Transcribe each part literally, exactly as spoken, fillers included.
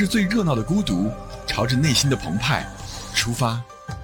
着最热闹的孤独，朝着内心的澎湃出发。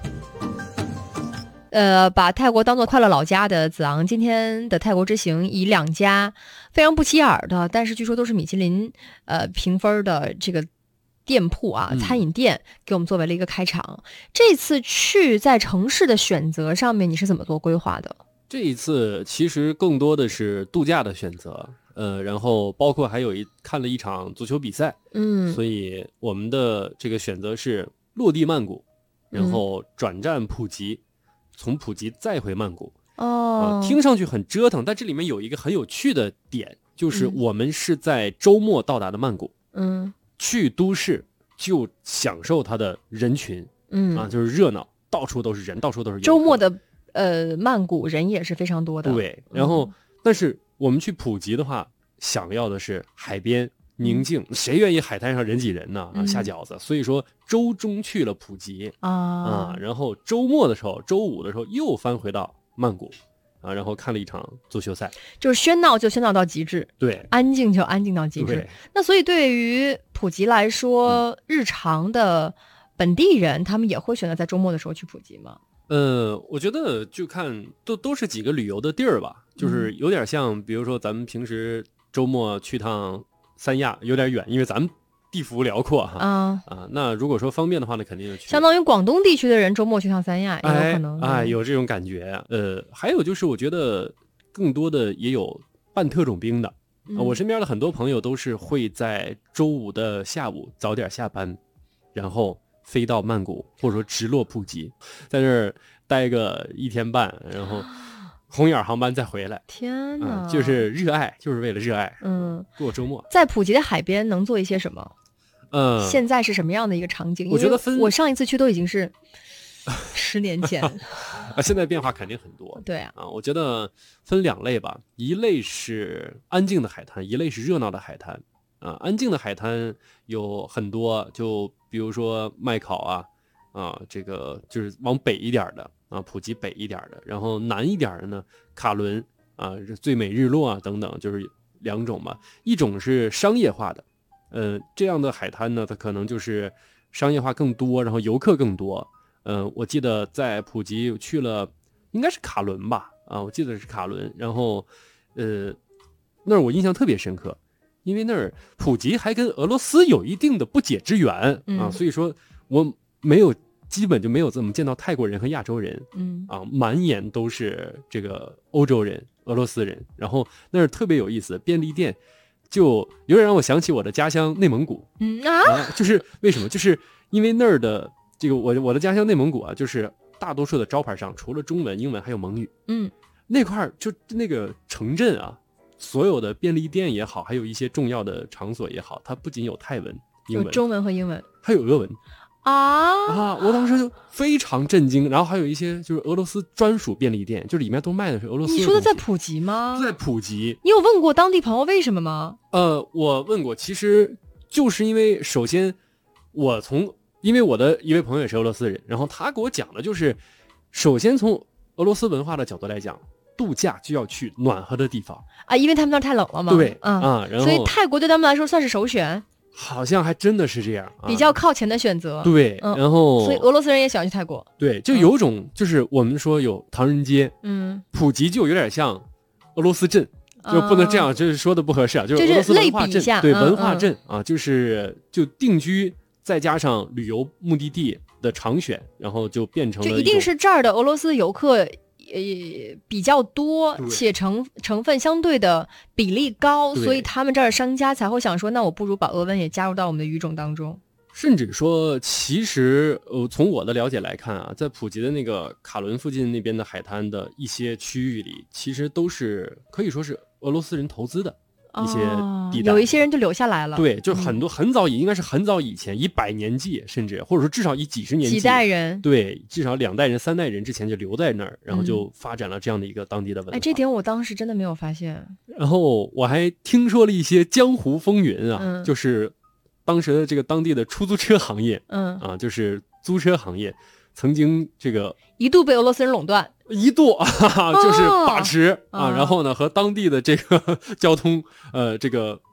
呃，把泰国当作快乐老家的子昂，今天的泰国之行以两家非常不起眼的，但是据说都是米其林呃评分的这个店铺啊，餐饮店给我们作为了一个开场。嗯、这次去在城市的选择上面，你是怎么做规划的？ 这一次其实更多的是度假的选择，呃，然后包括还有一看了一场足球比赛， 嗯， 所以我们的这个选择是落地曼谷，然后转站普吉。嗯从普吉再回曼谷哦、 啊，听上去很折腾，但这里面有一个很有趣的点，就是我们是在周末到达的曼谷， 嗯， 去都市就享受它的人群， 嗯啊，就是热闹，到处都是人，到处都是游客。 周末的呃曼谷人也是非常多的， 对。然后，嗯、但是我们去普吉的话，想要的是海边。宁静，谁愿意海滩上人挤人呢？啊，下饺子。所以说周中去了普吉啊、 啊，然后周末的时候，周五的时候又翻回到曼谷啊，然后看了一场足球赛， 就是喧闹就喧闹到极致， 对， 安静就安静到极致。那所以对于普吉来说，嗯、日常的本地人他们也会选择在周末的时候去普吉吗？ 呃，我觉得就看都都是几个旅游的地儿吧，就是有点像，比如说咱们平时周末去趟。三亚有点远，因为咱们地幅辽阔哈啊啊。那如果说方便的话呢，肯定就去。 相当于广东地区的人周末去趟三亚也有可能， 哎，哎有这种感觉。呃，还有就是我觉得更多的也有办特种兵的、嗯啊。我身边的很多朋友都是会在周五的下午早点下班，然后飞到曼谷或者说直落普吉，在那儿待个一天半，然后。红眼航班再回来， 天哪、 嗯！就是热爱，就是为了热爱。 嗯， 过周末在普吉的海边能做一些什么？ 嗯， 现在是什么样的一个场景？ 我觉得分， 我上一次去都已经是十年前啊，现在变化肯定很多。 对啊， 啊，我觉得分两类吧，一类是安静的海滩，一类是热闹的海滩。啊，安静的海滩有很多，就比如说麦考啊，啊，这个就是往北一点的。啊，普吉北一点的，然后南一点的呢，卡伦啊，最美日落啊等等，就是两种嘛。一种是商业化的，呃，这样的海滩呢，它可能就是商业化更多，然后游客更多。嗯、呃，我记得在普吉去了，应该是卡伦吧，啊，我记得是卡伦。然后，呃，那儿我印象特别深刻，因为那儿普吉还跟俄罗斯有一定的不解之缘啊， 嗯、 所以说我没有。基本就没有怎么见到泰国人和亚洲人， 嗯啊，满眼都是这个欧洲人、俄罗斯人。然后那儿特别有意思，便利店就有点让我想起我的家乡内蒙古。 嗯 啊, 啊，就是为什么？就是因为那儿的这个我我的家乡内蒙古啊，就是大多数的招牌上除了中文、英文还有蒙语。 嗯， 那块儿就那个城镇啊，所有的便利店也好，还有一些重要的场所也好，它不仅有泰文、英文， 有中文和英文， 还有俄文。 啊啊！我当时就非常震惊，然后还有一些就是俄罗斯专属便利店，就里面都卖的是俄罗斯的。 你说的在普吉吗？ 在普吉。 你有问过当地朋友为什么吗？ 呃，我问过，其实就是因为首先我从因为我的一位朋友也是俄罗斯人，然后他给我讲的就是，首先从俄罗斯文化的角度来讲，度假就要去暖和的地方啊，因为他们那儿太冷了嘛。 对， 嗯啊，然后所以泰国对他们来说算是首选。 好像还真的是这样，啊、 比较靠前的选择。 对， 嗯、 然后所以俄罗斯人也喜欢去泰国。 对，就有种、嗯、就是我们说有唐人街， 嗯， 普吉就有点像俄罗斯镇，就不能这样，就是说的不合适啊，就是俄罗斯文化镇，对、嗯、文化镇啊，就是就定居再加上旅游目的地的常选，然后就变成了就一定是这儿的俄罗斯游客。呃，比较多，且成成分相对的比例高，所以他们这儿的商家才会想说，那我不如把俄文也加入到我们的语种当中。 甚至说，其实呃，从我的了解来看啊，在普吉的那个卡伦附近那边的海滩的一些区域里，其实都是可以说是俄罗斯人投资的一些地带、 哦、有一些人就留下来了。 对，就很多、嗯、很早以应该是很早以前，以百年计，甚至或者说至少以几十年计， 几代人， 对，至少两代人、三代人之前就留在那儿，然后就发展了这样的一个当地的文化。 哎，这点我当时真的没有发现。 然后我还听说了一些江湖风云啊， 嗯、 就是当时的这个当地的出租车行业， 嗯啊，就是租车行业曾经这个一度被俄罗斯人垄断。 一度啊，就是把持、 哦、 啊，然后呢和当地的这个交通呃这个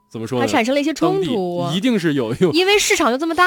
怎么说呢？ 还产生了一些冲当地突， 一定是有有因为市场就这么大。